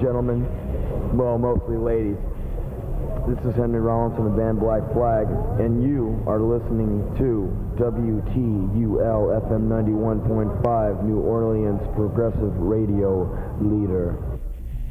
gentlemen, well, mostly ladies. This is Henry Rollins from the band Black Flag, and you are listening to WTUL FM 91.5, New Orleans Progressive Radio Leader.